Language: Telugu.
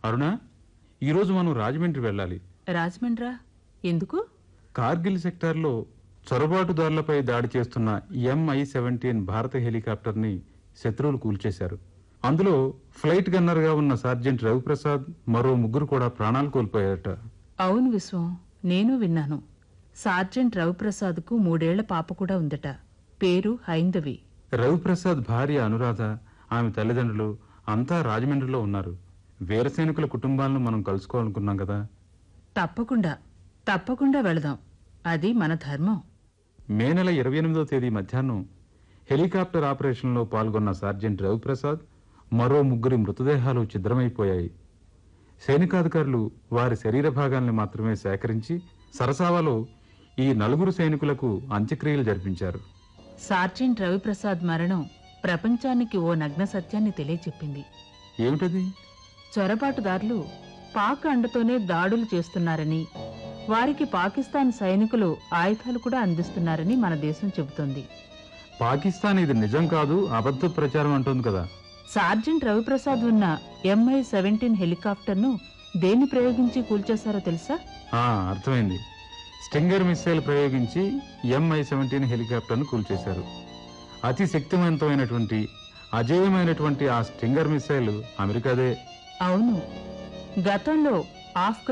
అరుణ, ఈరోజు మనం రాజమండ్రి వెళ్ళాలి. రాజమండ్రా? ఎందుకు? కార్గిల్ సెక్టార్లో చొరబాటుదారులపై దాడి చేస్తున్న MI-17 భారత హెలికాప్టర్ని శత్రువులు కూల్చేశారు. అందులో ఫ్లైట్ గన్నర్గా ఉన్న సార్జెంట్ రవిప్రసాద్, మరో ముగ్గురు కూడా ప్రాణాలు కోల్పోయారట. అవును విశ్వం, నేను విన్నాను. సార్జెంట్ రవిప్రసాద్కు 3 ఏళ్ల పాప కూడా ఉందట. పేరు హైందవి. రవిప్రసాద్ భార్య అనురాధ, ఆమె తల్లిదండ్రులు అంతా రాజమండ్రిలో ఉన్నారు. వీర సైనికుల కుటుంబాలను మనం కలుసుకోవాలనుకున్నాం కదా. తప్పకుండా వెళదాం. అది మన ధర్మం. మే నెల 28వ తేదీ మధ్యాహ్నం హెలికాప్టర్ ఆపరేషన్లో పాల్గొన్న సార్జెంట్ రవిప్రసాద్, మరో ముగ్గురి మృతదేహాలు ఛిద్రమైపోయాయి. సైనికాధికారులు వారి శరీర భాగాల్ని మాత్రమే సేకరించి సరసావలో ఈ 4 సైనికులకు అంత్యక్రియలు జరిపించారు. సార్జెంట్ రవిప్రసాద్ మరణం ప్రపంచానికి ఓ నగ్న సత్యాన్ని తెలియచెప్పింది. ఏమిటది? చొరబాటుదారులు పాక్ అండతోనే దాడులు చేస్తున్నారని, వారికి పాకిస్తాన్ సైనికులు ఆయుధాలు కూడా అందిస్తున్నారని మన దేశం చెబుతోంది. పాకిస్తాన్ ఇది నిజం కాదు, అబద్ధ ప్రచారం అంటోంది కదా. సార్జెంట్ రవిప్రసాద్ ఉన్న MI-17 హెలికాప్టర్ను దేన్ని ప్రయోగించి కూల్చేశారో తెలుసా? అర్థమైంది. స్టింగర్ మిస్సైల్ ప్రయోగించి MI-17 హెలికాప్టర్ను కూల్చేశారు. అతి శక్తివంతమైనటువంటి, అజేయమైనటువంటి ఆ స్టింగర్ మిస్సైల్ అమెరికాదే. అవును, గతంలో